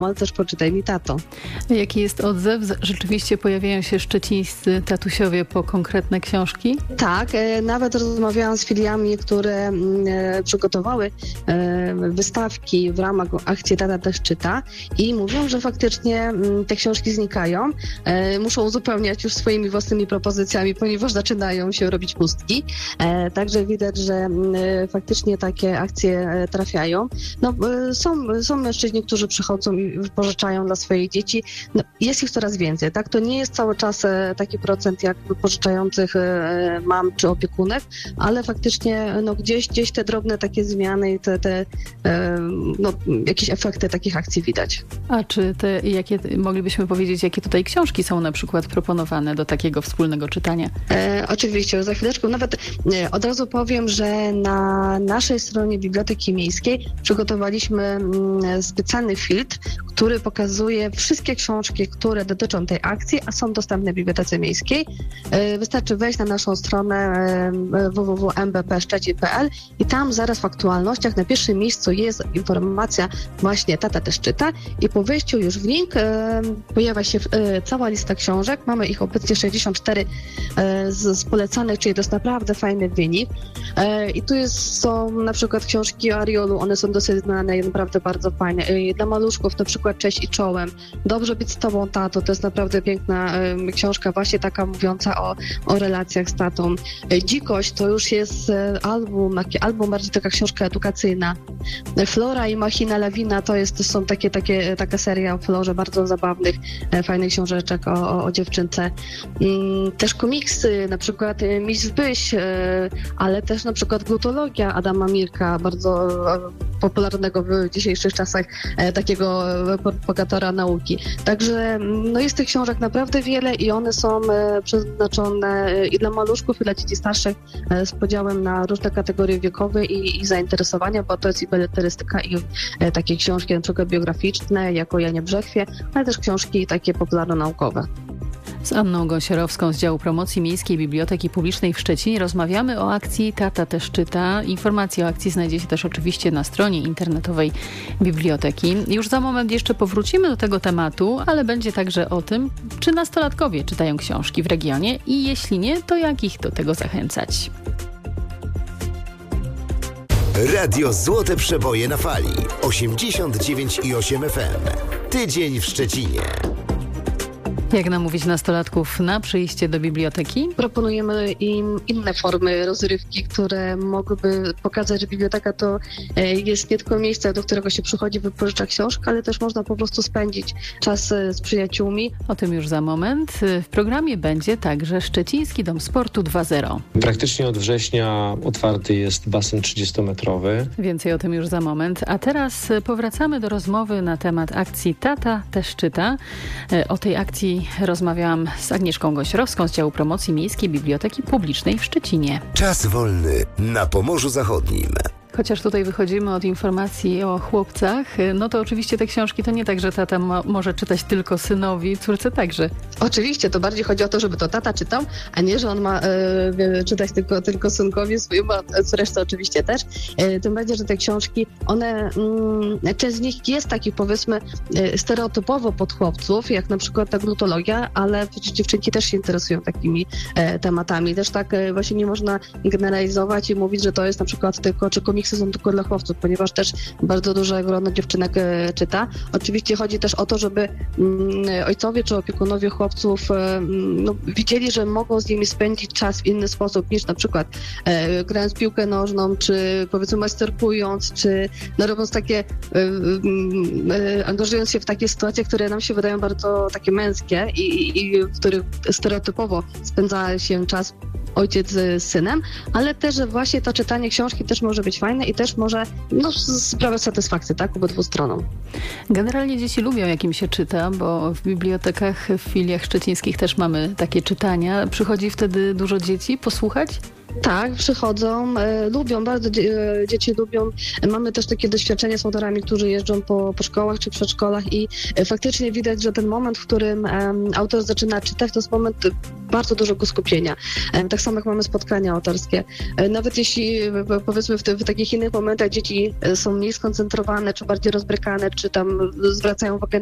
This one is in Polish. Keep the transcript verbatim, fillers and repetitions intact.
ale też poczytaj mi, tato. Jaki jest odzew? Rzeczywiście pojawiają się szczecińscy tatusiowie po konkretne książki? Tak, e, nawet rozmawiałam z filiami, które e, przygotowały e, wystawki w ramach akcji Tata też czyta i mówią, że faktycznie m, te książki znikają. E, muszą uzupełniać już swoimi własnymi propozycjami, ponieważ zaczynają się robić pustki. E, także widać, że m, faktycznie takie akcje e, trafiają. No, e, są, są mężczyźni, którzy przychodzą i wypożyczają dla swoich dzieci. No, jest ich coraz więcej, tak? To nie jest cały czas e, taki procent jak wypożyczających e, mam czy opiekunek, ale faktycznie no, gdzieś, gdzieś te drobne takie zmiany i te, te e, no, jakieś efekty takich akcji widać. A czy te, jakie, moglibyśmy powiedzieć, jakie tutaj książki są na przykład proponowane do takiego wspólnego czytania? E, oczywiście, za chwileczkę. Nawet e, od razu powiem, że na naszej stronie Biblioteki Miejskiej przygotowaliśmy m, specjalny filtr, który pokazuje wszystkie książki, które dotyczą tej akcji, a są dostępne w Bibliotece Miejskiej. Wystarczy wejść na naszą stronę w w w kropka m b p szczecin kropka p l i tam zaraz w aktualnościach na pierwszym miejscu jest informacja właśnie Tata też czyta i po wejściu już w link pojawia się cała lista książek. Mamy ich obecnie sześćdziesiąt cztery z, z polecanych, czyli to jest naprawdę fajny wynik. I tu jest, są na przykład książki o Ariolu, one są dosyć znane i naprawdę bardzo fajne. Dla maluszków na przykład Cześć i czołem. Dobrze być z tobą, tato. To jest naprawdę piękna y, książka, właśnie taka mówiąca o, o relacjach z tatą. Y, Dzikość to już jest y, album, album bardziej taka książka edukacyjna. Y, Flora i Machina Lawina to, jest, to są takie, takie, taka seria o Florze, bardzo zabawnych, y, fajnych książeczek o, o, o dziewczynce. Y, też komiksy, na przykład y, Miś Zbyś, y, ale też na przykład glutologia Adama Mirka, bardzo y, popularnego w dzisiejszych czasach, y, takiego propagatora nauki. Także no jest tych książek naprawdę wiele i one są e, przeznaczone e, i dla maluszków, i dla dzieci starszych e, z podziałem na różne kategorie wiekowe i, i zainteresowania, bo to jest i beletrystyka, i e, takie książki na przykład biograficzne, jak o Janie Brzechwie, ale też książki takie popularno-naukowe. Z Anną Gąsiorowską z działu promocji Miejskiej Biblioteki Publicznej w Szczecinie rozmawiamy o akcji Tata też czyta. Informacje o akcji znajdziecie też oczywiście na stronie internetowej biblioteki. Już za moment jeszcze powrócimy do tego tematu, ale będzie także o tym, czy nastolatkowie czytają książki w regionie i jeśli nie, to jak ich do tego zachęcać. Radio Złote Przeboje na fali osiemdziesiąt dziewięć i osiem F M. Tydzień w Szczecinie. Jak namówić nastolatków na przyjście do biblioteki? Proponujemy im inne formy rozrywki, które mogłyby pokazać, że biblioteka to jest nie tylko miejsce, do którego się przychodzi, wypożycza książkę, ale też można po prostu spędzić czas z przyjaciółmi. O tym już za moment. W programie będzie także Szczeciński Dom Sportu dwa zero. Praktycznie od września otwarty jest basen trzydziestometrowy. Więcej o tym już za moment. A teraz powracamy do rozmowy na temat akcji Tata też czyta. O tej akcji rozmawiałam z Agnieszką Gąsiorowską z działu promocji Miejskiej Biblioteki Publicznej w Szczecinie. Czas wolny na Pomorzu Zachodnim. Chociaż tutaj wychodzimy od informacji o chłopcach, no to oczywiście te książki to nie tak, że tata ma, może czytać tylko synowi, córce także. Oczywiście, to bardziej chodzi o to, żeby to tata czytał, a nie, że on ma e, czytać tylko, tylko synkowi swojemu, a resztę oczywiście też. E, tym bardziej, że te książki, one, mm, część z nich jest takich, powiedzmy, e, stereotypowo pod chłopców, jak na przykład ta glutologia, ale przecież dziewczynki też się interesują takimi e, tematami. Też tak e, właśnie nie można generalizować i mówić, że to jest na przykład tylko, czy komiksy są tylko dla chłopców, ponieważ też bardzo duże grono dziewczynek e, czyta. Oczywiście chodzi też o to, żeby mm, ojcowie czy opiekunowie chłopców e, no, widzieli, że mogą z nimi spędzić czas w inny sposób niż na przykład e, grając piłkę nożną, czy powiedzmy masterkując, czy no, robiąc takie, e, e, angażując się w takie sytuacje, które nam się wydają bardzo takie męskie i, i w których stereotypowo spędza się czas ojciec z synem, ale też, że właśnie to czytanie książki też może być fajne i też może no, sprawiać satysfakcję, tak, obydwu stronom. Generalnie dzieci lubią, jak im się czyta, bo w bibliotekach, w filiach szczecińskich też mamy takie czytania. Przychodzi wtedy dużo dzieci posłuchać? Tak, przychodzą, e, lubią, bardzo dzie- e, dzieci lubią. Mamy też takie doświadczenia z autorami, którzy jeżdżą po, po szkołach czy przedszkolach i e, faktycznie widać, że ten moment, w którym e, autor zaczyna czytać, to jest moment bardzo dużego skupienia. E, tak samo jak mamy spotkania autorskie. E, nawet jeśli e, powiedzmy w, te, w takich innych momentach dzieci e, są mniej skoncentrowane, czy bardziej rozbrykane, czy tam zwracają uwagę